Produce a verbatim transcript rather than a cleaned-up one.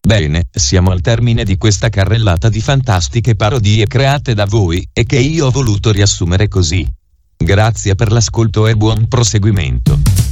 Bene, siamo al termine di questa carrellata di fantastiche parodie create da voi, e che io ho voluto riassumere così. Grazie per l'ascolto e buon proseguimento.